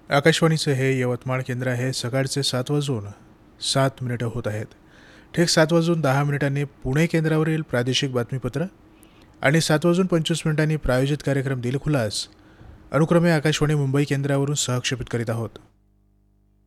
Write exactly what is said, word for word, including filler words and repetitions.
आकाशवाणीचं हे यवतमाळ केंद्र आहे. सकाळचे सात वाजून सात मिनिटं होत आहेत. ठीक सात वाजून दहा मिनिटांनी पुणे केंद्रावरील प्रादेशिक बातमीपत्र आणि सात वाजून पंचवीस मिनिटांनी प्रायोजित कार्यक्रम दिलखुलास अनुक्रमे आकाशवाणी मुंबई केंद्रावरून सहक्षेपित करीत आहोत.